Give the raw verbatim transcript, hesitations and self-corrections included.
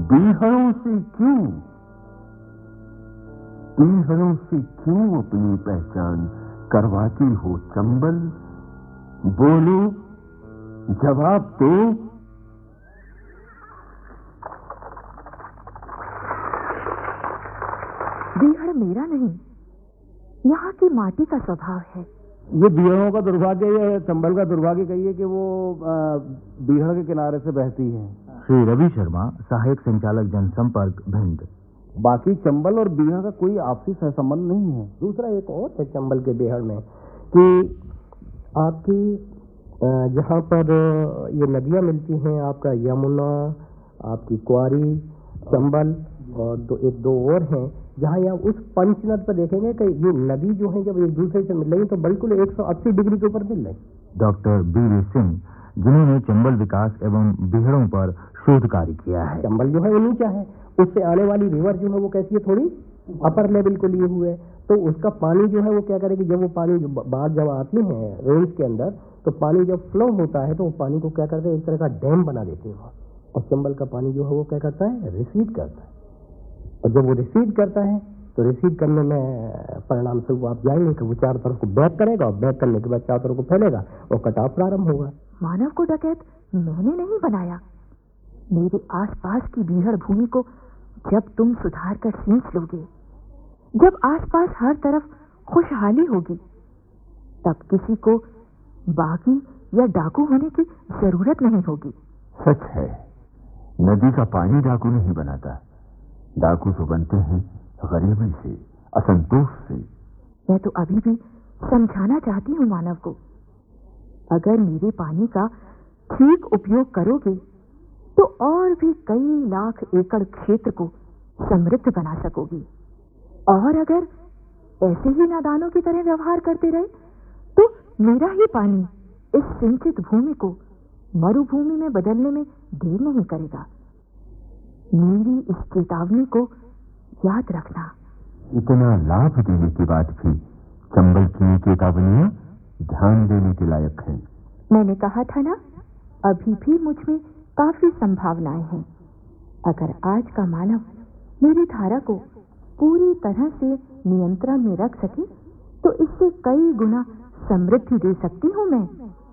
बीहड़ों से क्यों बीहड़ों से क्यों अपनी पहचान करवाती हो चंबल? बोलो, जवाब दो। बीहड़ मेरा नहीं, यहाँ की माटी का स्वभाव है। ये बीहड़ों का दुर्भाग्य है, चंबल का दुर्भाग्य कहिए कि वो बीहड़ के किनारे से बहती है। श्री रवि शर्मा, सहायक संचालक जनसंपर्क, भिंड। बाकी चंबल और बीहड़ का कोई आपसी सहसंबंध नहीं है। दूसरा एक और है चंबल के बीहड़ में कि आपकी जहाँ पर ये नदियाँ मिलती हैं, आपका यमुना, आपकी क्वारी, चंबल और दो एक दो और हैं, जहाँ यहाँ उस पंचनद पर देखेंगे कि ये नदी जो है जब एक दूसरे से मिल रही तो बिल्कुल एक सौ अस्सी डिग्री के ऊपर मिल रही। डॉक्टर बी वी सिंह, जिन्होंने चंबल विकास एवं बीहड़ों पर शोध कार्य किया है। चंबल जो है वो नीचा है, उससे आने वाली रिवर जो है वो कैसी है, थोड़ी अपर लेवल को लिए हुए, तो उसका पानी जो है वो क्या करेगी, जब वो पानी बाढ़ जब आती है रेंज के अंदर, तो पानी जब फ्लो होता है तो वो पानी को क्या करते हैं, एक तरह का डैम बना देते हैं। और चंबल का पानी जो है वो क्या करता है, रिसीड करता है। और जब वो रिसीड करता है तो रिसीड करने में परिणाम से वो आप जाएंगे कि वो चारों तरफ को बैक करेगा, और बैक करने के बाद चारों तरफ को फैलेगा और कटाव प्रारंभ होगा। मानव को डकैत मैंने नहीं बनाया। मेरे आसपास की बीहड़ भूमि को जब तुम सुधार कर सींच लोगे, जब आसपास हर तरफ खुशहाली होगी, तब किसी को बागी या डाकू होने की जरूरत नहीं होगी। सच है, नदी का पानी डाकू नहीं बनाता। डाकू तो बनते हैं गरीबी से, असंतोष से। मैं तो अभी भी समझाना चाहती हूँ मानव को, अगर मेरे पानी का ठीक उपयोग करोगे तो और भी कई लाख एकड़ क्षेत्र को समृद्ध बना सकोगी। और अगर ऐसे ही नादानों की तरह व्यवहार करते रहे तो मेरा ही पानी इस सिंचित भूमि को मरुभूमि में बदलने में देर नहीं करेगा। मेरी इस चेतावनी को याद रखना। इतना लाभ देने के बाद भी चंबल की चेतावनियां ध्यान देने के लायक हैं। मैंने कहा था ना, अभी भी मुझ में काफी संभावनाएं हैं। अगर आज का मानव मेरी धारा को पूरी तरह से नियंत्रण में रख सके तो इससे कई गुना समृद्धि दे सकती हूँ मैं।